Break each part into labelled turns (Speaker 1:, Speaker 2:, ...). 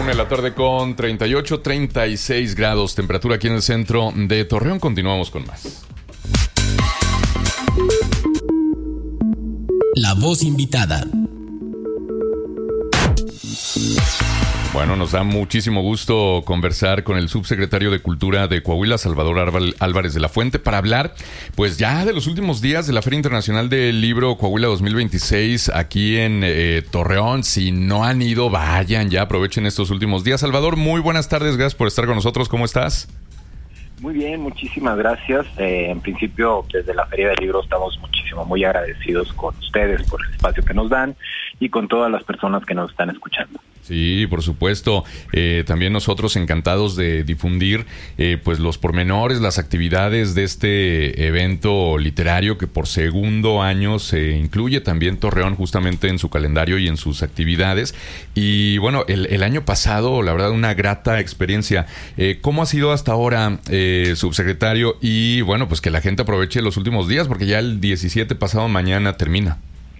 Speaker 1: 1 de la tarde con 38, 36 grados. Temperatura aquí en el centro de Torreón. Continuamos con más.
Speaker 2: La voz invitada.
Speaker 1: Bueno, nos da muchísimo gusto conversar con el subsecretario de Cultura de Coahuila, Salvador Álvarez de la Fuente, para hablar, pues ya de los últimos días de la Feria Internacional del Libro Coahuila 2026 aquí en Torreón. Si no han ido, vayan ya, aprovechen estos últimos días. Salvador, muy buenas tardes, gracias por estar con nosotros. ¿Cómo estás?
Speaker 3: Muy bien, muchísimas gracias. En principio, desde la Feria del Libro estamos muy agradecidos con ustedes por el espacio que nos dan y con todas las personas que nos están escuchando.
Speaker 1: Sí, por supuesto. También nosotros encantados de difundir pues los pormenores, las actividades de este evento literario que por segundo año se incluye también Torreón justamente en su calendario y en sus actividades. Y bueno, el año pasado, la verdad, una grata experiencia. ¿Cómo ha sido hasta ahora, subsecretario? Y bueno, pues que la gente aproveche los últimos días porque ya el 17 pasado mañana termina.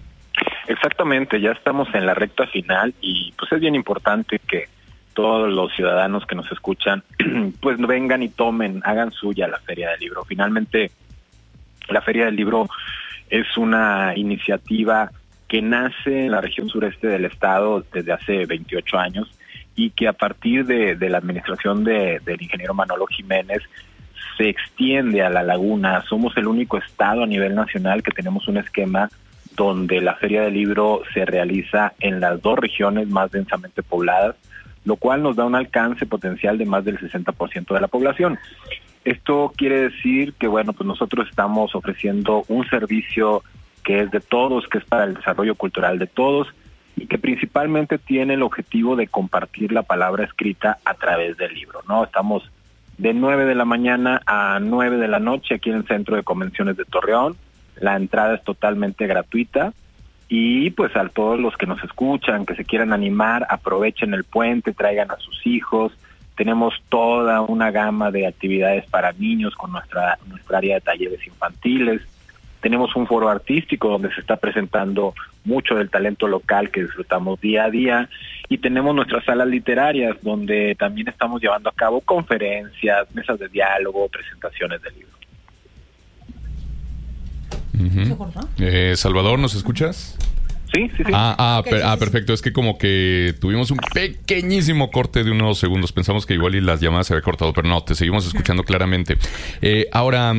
Speaker 3: Exactamente, ya estamos en la recta final y pues es bien importante que todos los ciudadanos que nos escuchan pues vengan y hagan suya la Feria del Libro. Finalmente, la Feria del Libro es una iniciativa que nace en la región sureste del estado desde hace 28 años y que a partir de la administración del ingeniero Manolo Jiménez se extiende a la laguna. Somos el único estado a nivel nacional que tenemos un esquema donde la Feria del Libro se realiza en las dos regiones más densamente pobladas, lo cual nos da un alcance potencial de más del 60% de la población. Esto quiere decir que, bueno, pues nosotros estamos ofreciendo un servicio que es de todos, que es para el desarrollo cultural de todos, y que principalmente tiene el objetivo de compartir la palabra escrita a través del libro, ¿no? Estamos de 9 de la mañana a 9 de la noche aquí en el Centro de Convenciones de Torreón. La entrada es totalmente gratuita y pues a todos los que nos escuchan, que se quieran animar, aprovechen el puente, traigan a sus hijos. Tenemos toda una gama de actividades para niños con nuestra área de talleres infantiles. Tenemos un foro artístico donde se está presentando mucho del talento local que disfrutamos día a día y tenemos nuestras salas literarias donde también estamos llevando a cabo conferencias, mesas de diálogo, presentaciones de libros.
Speaker 1: Uh-huh. Salvador, ¿nos escuchas?
Speaker 3: Sí.
Speaker 1: Perfecto. Es que como que tuvimos un pequeñísimo corte de unos segundos. Pensamos que igual y las llamadas se había cortado, pero no, te seguimos escuchando claramente. Ahora,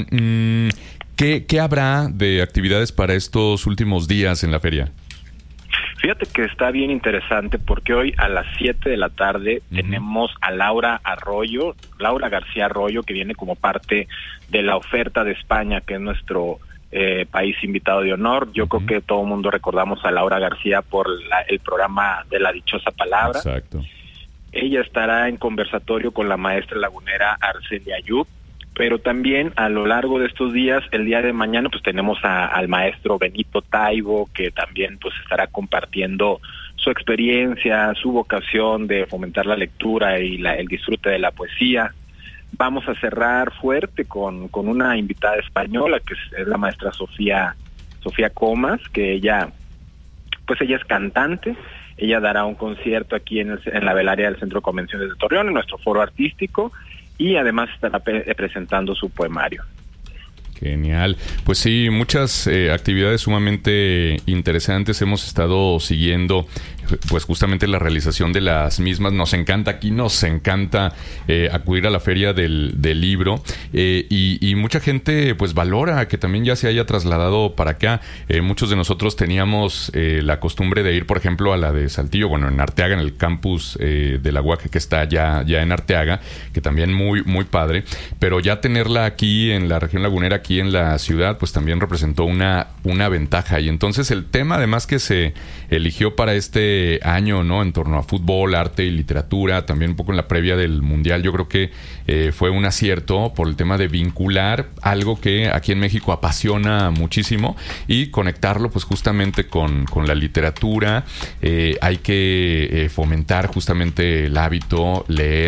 Speaker 1: ¿qué habrá de actividades para estos últimos días en la feria?
Speaker 3: Fíjate que está bien interesante porque hoy a las 7 de la tarde tenemos a Laura García Arroyo, que viene como parte de la oferta de España, que es nuestro país invitado de honor. Yo creo que todo el mundo recordamos a Laura García por el programa de La Dichosa Palabra.
Speaker 1: Exacto.
Speaker 3: Ella estará en conversatorio con la maestra lagunera Arcelia Ayub, pero también a lo largo de estos días, el día de mañana, pues tenemos al maestro Benito Taibo, que también pues estará compartiendo su experiencia, su vocación de fomentar la lectura y el disfrute de la poesía. Vamos a cerrar fuerte con una invitada española, que es la maestra Sofía Comas, que ella es cantante. Ella dará un concierto aquí en la velaria del Centro de Convenciones de Torreón, en nuestro foro artístico, y además estará presentando su poemario.
Speaker 1: Genial. Pues sí, muchas actividades sumamente interesantes hemos estado siguiendo, pues justamente la realización de las mismas. Nos encanta acudir a la Feria del Libro y mucha gente pues valora que también ya se haya trasladado para acá. Muchos de nosotros teníamos la costumbre de ir, por ejemplo, a la de Saltillo, bueno, en Arteaga, en el campus de la UAC, que está ya en Arteaga, que también muy, muy padre, pero ya tenerla aquí en la región lagunera, aquí en la ciudad, pues también representó una ventaja. Y entonces el tema además que se eligió para este año, ¿no?, en torno a fútbol, arte y literatura, también un poco en la previa del Mundial, yo creo que fue un acierto por el tema de vincular algo que aquí en México apasiona muchísimo y conectarlo pues justamente con la literatura. Hay que fomentar justamente el hábito, leer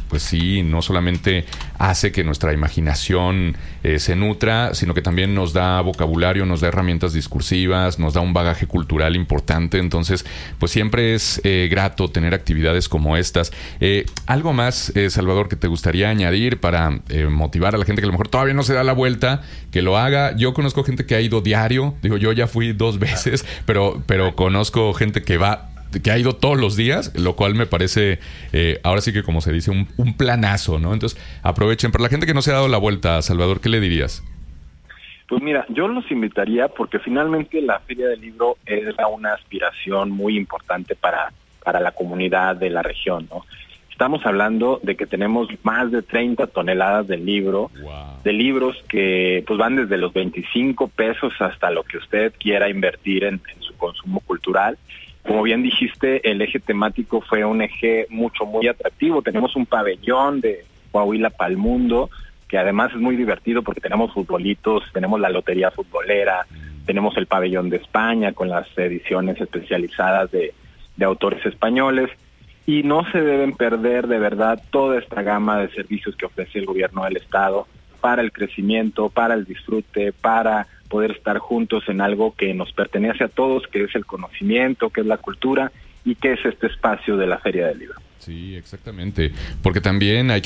Speaker 1: pues sí, no solamente hace que nuestra imaginación se nutra, sino que también nos da vocabulario, nos da herramientas discursivas, nos da un bagaje cultural importante. Entonces, pues siempre es grato tener actividades como estas. ¿Algo más, Salvador, que te gustaría añadir para motivar a la gente que a lo mejor todavía no se da la vuelta, que lo haga? Yo conozco gente que ha ido diario, digo, yo ya fui 2 veces, pero conozco gente que ha ido todos los días, lo cual me parece, ahora sí que como se dice, un planazo, ¿no? Entonces, aprovechen. Para la gente que no se ha dado la vuelta, Salvador, ¿qué le dirías?
Speaker 3: Pues mira, yo los invitaría porque finalmente la Feria del Libro era una aspiración muy importante para la comunidad de la región, ¿no? Estamos hablando de que tenemos más de 30 toneladas de libros que pues van desde los 25 pesos hasta lo que usted quiera invertir en su consumo cultural. Como bien dijiste, el eje temático fue un eje muy atractivo. Tenemos un pabellón de Coahuila pa'l mundo, que además es muy divertido porque tenemos futbolitos, tenemos la lotería futbolera, tenemos el pabellón de España con las ediciones especializadas de autores españoles, y no se deben perder de verdad toda esta gama de servicios que ofrece el gobierno del estado para el crecimiento, para el disfrute, para poder estar juntos en algo que nos pertenece a todos, que es el conocimiento, que es la cultura y que es este espacio de la Feria del Libro.
Speaker 1: Sí, exactamente, porque también hay que